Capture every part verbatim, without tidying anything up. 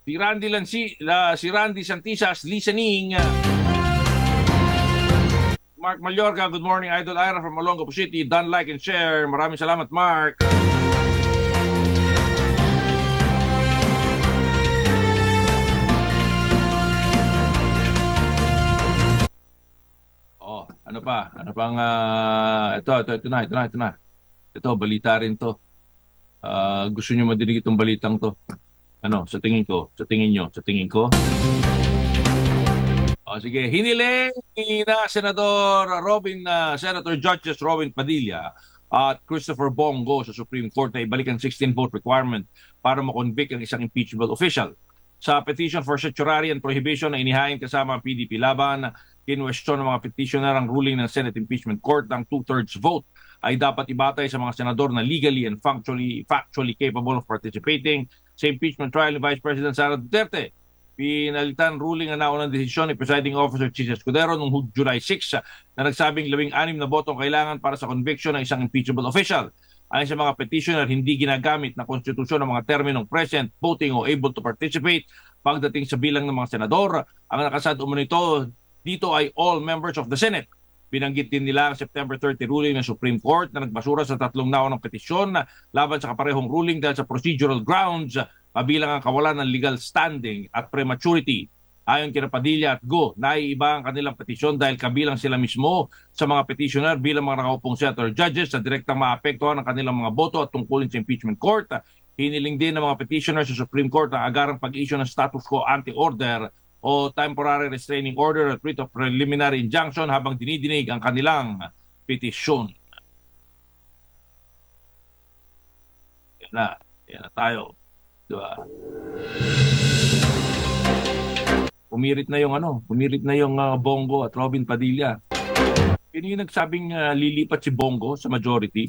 Si Randy Lansi, la, si Randy Santisas listening. Mark Mallorca, good morning. Idol Ira from Olongapo City. Done, like, and share. Maraming salamat, Mark. Oh, ano pa? Ano pang, uh, ito, ito, ito na, ito na, ito na. Ito, balita rin to. Uh, gusto nyo madinig itong balitang to? Ano, sa tingin ko, sa tingin nyo, sa tingin ko. O sige, hiniling ni na Senador Robin, uh, Senator Judges Robin Padilla at Christopher Bongo sa Supreme Court na ibalik ang sixteen vote requirement para makonvict ang isang impeachable official. Sa petition for certiorari and prohibition na inihain kasama ang P D P laban, kinwestiyon ng mga petitioner ang ruling ng Senate Impeachment Court ng two-thirds vote ay dapat ibatay sa mga senador na legally and factually, factually capable of participating sa impeachment trial ni Vice President Sara Duterte. Pinalitan ruling ang naunang desisyon ni Presiding Officer Chis Escudero noong July sixth na nagsabing labing anim na botong kailangan para sa conviction ng isang impeachable official. Ayon sa mga petitioner, hindi ginagamit na konstitusyon ng mga terminong present, voting o able to participate pagdating sa bilang ng mga senador. Ang nakasad umano ito dito ay all members of the Senate. Binanggit din nila ang September thirtieth ruling ng Supreme Court na nagbasura sa tatlong naunang petisyon laban sa kaparehong ruling dahil sa procedural grounds, kabilang ang kawalan ng legal standing at prematurity. Ayon kina Padilla at Go, naiiba ang kanilang petisyon dahil kabilang sila mismo sa mga petitioner bilang mga nakaupong senator judges sa direktang maapektuhan ang kanilang mga boto at tungkulin sa impeachment court. Hiniling din ng mga petitioner sa Supreme Court ang agarang pag-issue ng status quo ante-order o temporary restraining order at writ of preliminary injunction habang dinidinig ang kanilang petisyon. Yan na, yan na tayo. Diba? Pumirit na yung ano, pumirit na yung uh, Bongo at Robin Padilla. Yun yung nagsabing uh, lilipat si Bongo sa majority.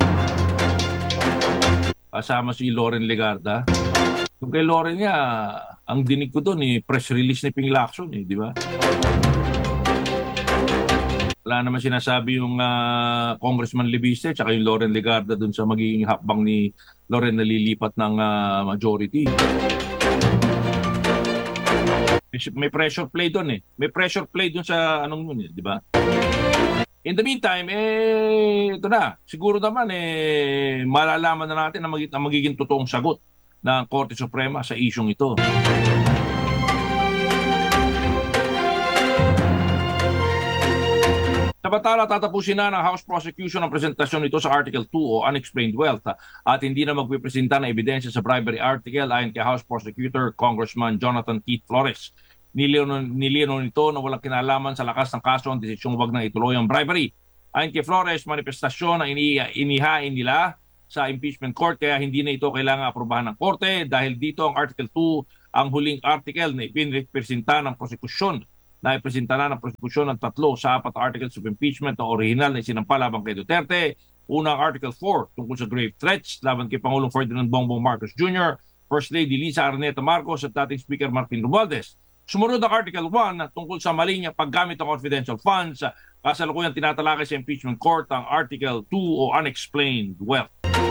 Kasama si Loren Legarda. Yung kay Loren niya, ang dinig ko doon eh, press release ni Ping Lacson eh, di ba? Wala naman sinasabi yung uh, Congressman Lebiste tsaka yung Loren Legarda doon sa magiging hakbang ni Loren na lilipat ng uh, majority. May pressure play doon eh. May pressure play doon sa anong yun eh, di ba? In the meantime, eh, ito na. Siguro naman eh, malalaman na natin ang, mag- ang magiging totoong sagot ng Korte Suprema sa isyong ito. Samantala, tatapusin na ng House Prosecution ang presentasyon nito sa Article two o Unexplained Wealth at hindi na magpipresenta ng ebidensya sa bribery article ayon kay House Prosecutor Congressman Jonathan Keith Flores. Nilino nito na walang kinalaman sa lakas ng kaso ang desisyong wag nang ituloy ang bribery. Ayon kay Flores, manifestasyon ang ini- inihain nila sa impeachment court kaya hindi na ito kailangan aprobahan ng korte dahil dito ang Article two ang huling article na ipinrepresenta ng prosekusyon. Naipresenta na ng prosekusyon ng tatlo sa apat articles of impeachment na original na isinampa laban kay Duterte. Unang Article four tungkol sa grave threats laban kay Pangulong Ferdinand Bongbong Marcos Junior, First Lady Liza Araneta Marcos at dating Speaker Martin Romualdez. Sumunod ang Article one tungkol sa maling paggamit ng confidential funds. Kasalukuyang tinatalakay sa impeachment court ang Article two o Unexplained Wealth.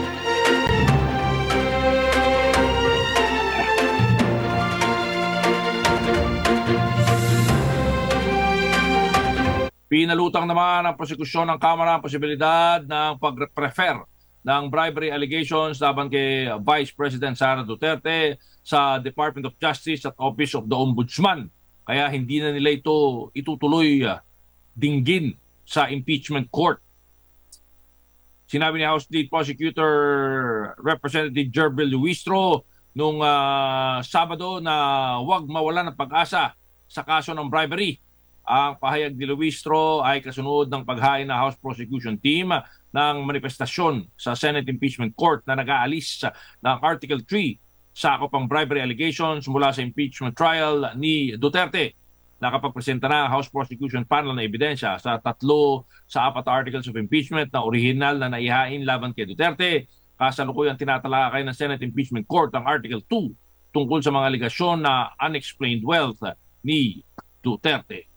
Pinalutang naman ang prosekusyon ng Kamara ang posibilidad ng pag-prefer ng bribery allegations laban kay Vice President Sara Duterte sa Department of Justice at Office of the Ombudsman. Kaya hindi na nila ito itutuloy uh, dinggin sa impeachment court. Sinabi ni House Lead Prosecutor Representative Jerbil Luistro nung uh, Sabado na huwag mawalan ng pag-asa sa kaso ng bribery. Ang pahayag ni Luistro ay kasunod ng paghain ng House Prosecution Team ng manifestasyon sa Senate Impeachment Court na nag-aalis ng Article three sakop ang bribery allegations mula sa impeachment trial ni Duterte. Nakapagpresenta na ang House Prosecution Panel na ebidensya sa tatlo sa apat articles of impeachment na original na naihain laban kay Duterte. Kasalukuyang tinatalakay ng Senate Impeachment Court ang Article two tungkol sa mga aligasyon na unexplained wealth ni Duterte.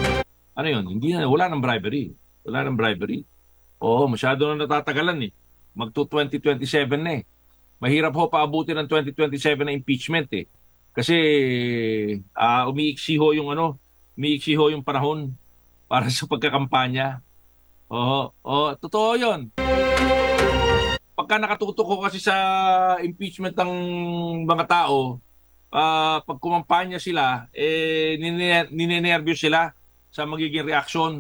Ano yun? Hindi na, wala ng bribery. Wala ng bribery. Oo, masyado na natatagalan eh. Magto twenty twenty-seven na eh. Mahirap ho paabutin ng twenty twenty-seven na impeachment eh. Kasi ah, umiiksi ho yung ano, umiiksi ho yung panahon para sa pagkakampanya. Oo, oh, totoo 'yon. Pagka nakatutok ko kasi sa impeachment ng mga tao, ah, pag kumampanya sila, eh, nine- ninenervyos sila sa magiging reaksyon.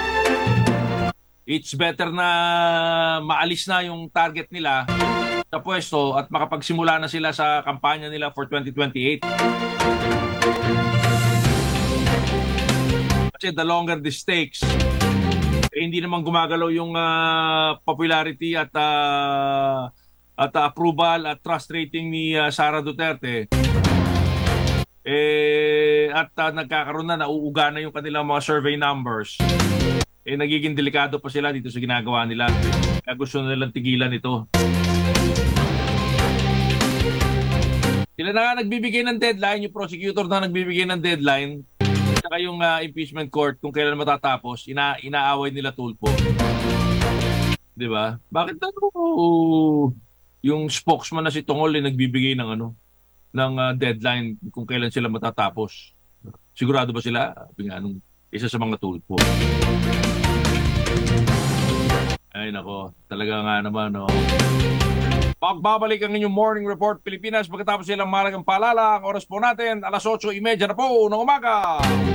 It's better na maalis na yung target nila sa pwesto at makapagsimula na sila sa kampanya nila for twenty twenty-eight. Kasi the longer the stakes, eh, hindi naman gumagalaw yung ah, popularity at ah, at ah, approval at trust rating ni ah, Sara Duterte. Eh, at ah, nagkakaroon na, nauuga na yung kanilang mga survey numbers. Eh, nagiging delikado pa sila dito sa ginagawa nila. Kaya gusto na nilang tigilan ito. Sila na nga nagbibigay ng deadline, yung prosecutor na nagbibigay ng deadline, saka yung ah, impeachment court kung kailan matatapos, ina inaaway nila tulpo. 'Di ba? Bakit ano yung spokesman na si Tongol ay nagbibigay ng ano ng ah, deadline kung kailan sila matatapos? Sigurado ba sila? Sabi nga nung isa sa mga tulpo. Ay nako, talaga nga naman no. Pagbabalik ang inyong Morning Report Pilipinas pagkatapos silang malagang paalala, ang oras po natin alas otso trenta na po ng umaga.